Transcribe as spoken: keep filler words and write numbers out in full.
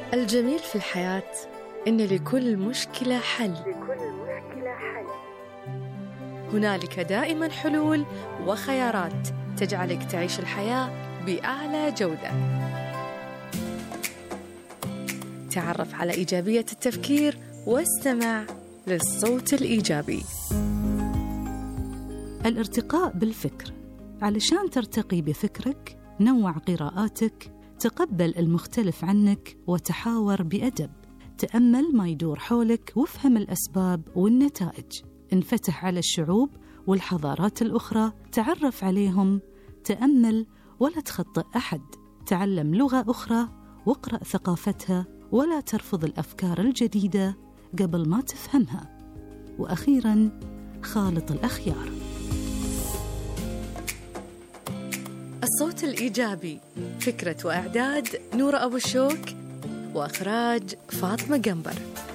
الجميل في الحياة إن لكل مشكلة حل. لكل مشكلة حل. هنالك دائما حلول وخيارات تجعلك تعيش الحياة بأعلى جودة. تعرف على إيجابية التفكير واستمع للصوت الإيجابي. الارتقاء بالفكر. علشان ترتقي بفكرك نوع قراءاتك، تقبل المختلف عنك وتحاور بأدب، تأمل ما يدور حولك وافهم الأسباب والنتائج، انفتح على الشعوب والحضارات الأخرى، تعرف عليهم، تأمل ولا تخطئ أحد، تعلم لغة أخرى واقرأ ثقافتها ولا ترفض الأفكار الجديدة قبل ما تفهمها، وأخيراً خالط الأخيار. الصوت الإيجابي، فكرة وإعداد نورة أبو الشوك، وإخراج فاطمة قنبر.